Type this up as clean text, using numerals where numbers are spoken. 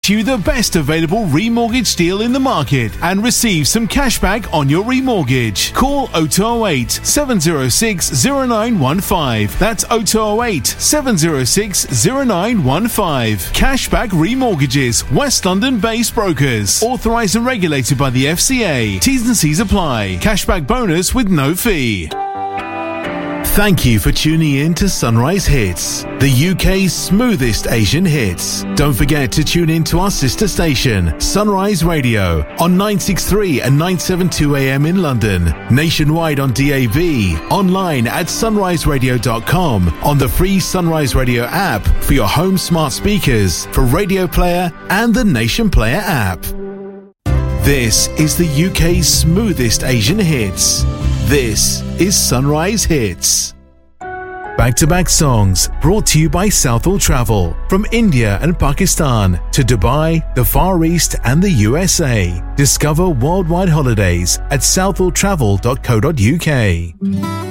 you the best available remortgage deal in the market and receive some cashback on your remortgage. Call 0208 706 0915. That's 0208 706 0915. Cashback Remortgages, West London-based brokers. Authorised and regulated by the FCA. T's and C's apply. Cashback bonus with no fee. Thank you for tuning in to Sunrise Hits, the UK's smoothest Asian hits. Don't forget to tune in to our sister station, Sunrise Radio, on 963 and 972 AM in London, nationwide on DAB, online at sunriseradio.com, on the free Sunrise Radio app for your home smart speakers, for Radio Player and the Nation Player app. This is the UK's smoothest Asian hits. This is Sunrise Hits. Back-to-back songs brought to you by Southall Travel. From India and Pakistan to Dubai, the Far East and the USA. Discover worldwide holidays at southalltravel.co.uk.